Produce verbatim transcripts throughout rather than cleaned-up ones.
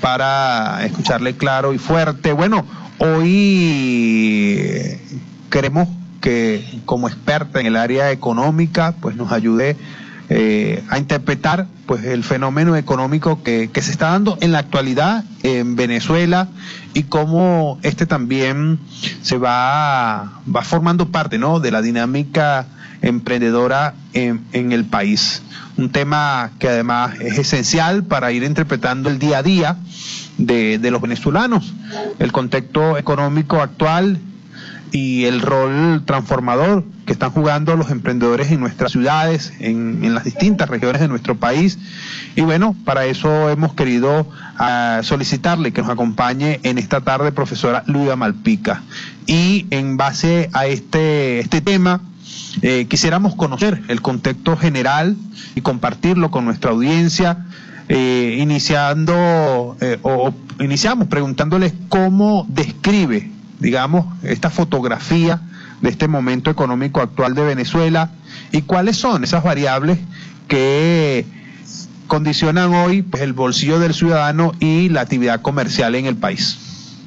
para escucharle claro y fuerte. Bueno, hoy queremos que como experta en el área económica pues nos ayude eh, a interpretar pues el fenómeno económico que, que se está dando en la actualidad en Venezuela y cómo este también se va, va formando parte, ¿no?, de la dinámica emprendedora en, en el país. Un tema que además es esencial para ir interpretando el día a día de, de los venezolanos, el contexto económico actual y el rol transformador que están jugando los emprendedores en nuestras ciudades, en, en las distintas regiones de nuestro país. Y bueno, para eso hemos querido uh, solicitarle que nos acompañe en esta tarde, profesora Luda Malpica. Y en base a este, este tema, eh, quisiéramos conocer el contexto general y compartirlo con nuestra audiencia, eh, iniciando, eh, o, o iniciamos preguntándoles cómo describe, digamos, esta fotografía de este momento económico actual de Venezuela y cuáles son esas variables que condicionan hoy pues, el bolsillo del ciudadano y la actividad comercial en el país.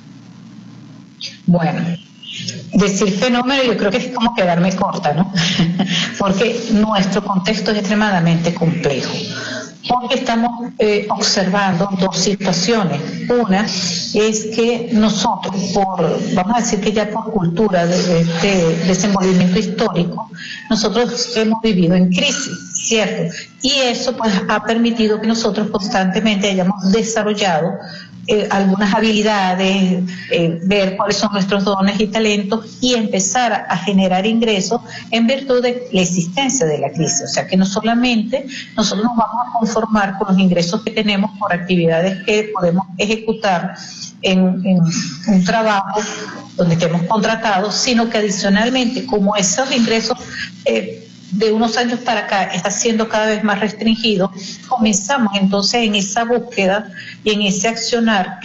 Bueno, decir fenómeno yo creo que es como quedarme corta, ¿no? Porque nuestro contexto es extremadamente complejo. Porque estamos eh, observando dos situaciones. Una es que nosotros, por vamos a decir que ya por cultura de, de este desenvolvimiento histórico, nosotros hemos vivido en crisis, ¿cierto? Y eso pues ha permitido que nosotros constantemente hayamos desarrollado Eh, algunas habilidades, eh, ver cuáles son nuestros dones y talentos y empezar a, a generar ingresos en virtud de la existencia de la crisis. O sea que no solamente nosotros nos vamos a conformar con los ingresos que tenemos por actividades que podemos ejecutar en, en un trabajo donde estemos contratados, sino que adicionalmente, como esos ingresos eh, de unos años para acá está siendo cada vez más restringido, comenzamos entonces en esa búsqueda y en ese accionar